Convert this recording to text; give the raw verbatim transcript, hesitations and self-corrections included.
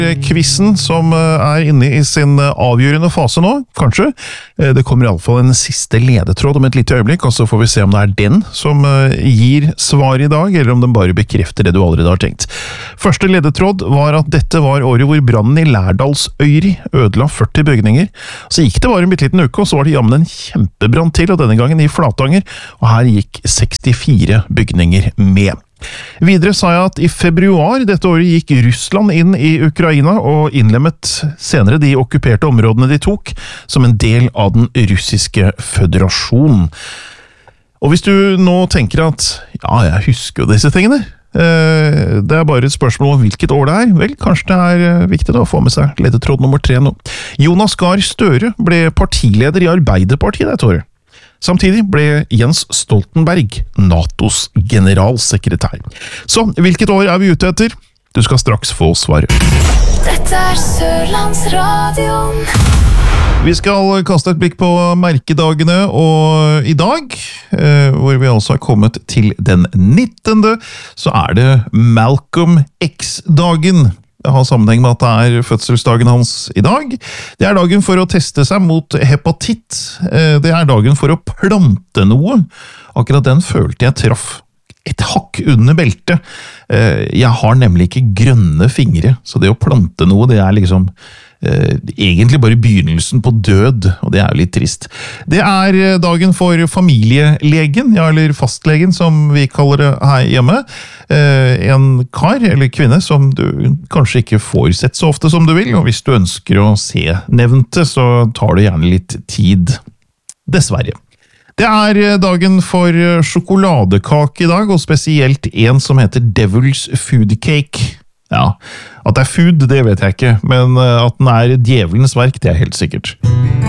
Quizen som er inne i sin avgjørende fase nå, kanskje. Det kommer i alle fall en siste ledetråd om et lite øyeblikk, og så får vi se om det er den som gir svar i dag, eller om den bare bekrefter det du allerede har tenkt. Første ledetråd var at dette var året hvor brannen i Lærdalsøyri ødela førti bygninger. Så gikk det bare en bitteliten uke, og så var det jammen en kjempebrann til, og denne gangen i Flatanger, og her gikk sekstifire bygninger med. Videre sa jeg at i februar dette året gikk Russland inn i Ukraina og innlemmet senere de okkuperte områdene de tok som en del av den russiske føderasjonen. Og hvis du nå tenker at ja, jeg husker jo disse tingene, det er bare et spørsmål om hvilket år det er, vel, kanskje det er viktig da å få med seg ledetråd nummer tre nå. Jonas Gahr Støre ble partileder i Arbeiderpartiet dette året. Samtidig ble Jens Stoltenberg NATOs generalsekretær. Så, hvilket år er vi ute etter? Du skal straks få svaret. Dette er Sørlandsradion. Vi skal kaste et blikk på merkedagene, og i dag, hvor vi altså har kommet til den nittende, så er det Malcolm X-dagen. Det har sammenheng med at det er fødselsdagen hans i dag. Det er dagen for å teste seg mot hepatitt. Det er dagen for å plante noe. Akkurat den følte jeg traff et hakk under beltet. Jeg har nemlig ikke grønne fingre, så det å plante noe, det er liksom eh, egentlig bare begynnelsen på død, og det er jo litt trist. Det er dagen for familielegen, ja, eller fastlegen som vi kaller det her hjemme. Eh, en kar eller kvinne som du kanskje ikke får sett så ofte som du vil, og hvis du ønsker å se nevnte, så tar det gjerne litt tid. Dessverre. Det er dagen for sjokoladekake i dag, og spesielt en som heter Devil's Food Cake. Ja, at det er food, det vet jeg ikke, men at den er djevelens verk, det er helt sikkert.